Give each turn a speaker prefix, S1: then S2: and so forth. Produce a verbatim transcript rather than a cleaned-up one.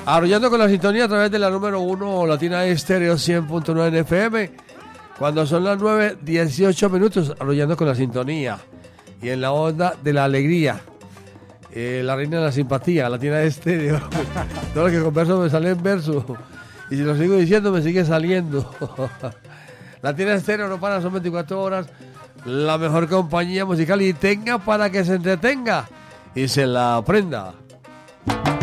S1: Arrollando con la sintonía a través de la número uno Latina Estéreo cien punto nueve F M. Cuando son las nueve dieciocho minutos, arrollando con la sintonía. Y en la onda de la alegría. Eh, la reina de la simpatía, Latina Estéreo. Todo lo que converso me sale en verso. Y si lo sigo diciendo, me sigue saliendo. Latina Estéreo no para, son veinticuatro horas. La mejor compañía musical y tenga para que se entretenga y se la aprenda.